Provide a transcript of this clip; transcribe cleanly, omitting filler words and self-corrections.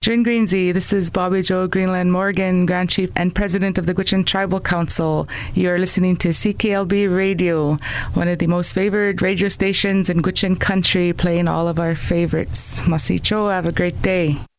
Jane Greensey, this is Bobby Joe Greenland Morgan, Grand Chief and President of the Gwich'in Tribal Council. You are listening to CKLB Radio, one of the most favored radio stations in Gwich'in country, playing all of our favorites. Masicho, have a great day.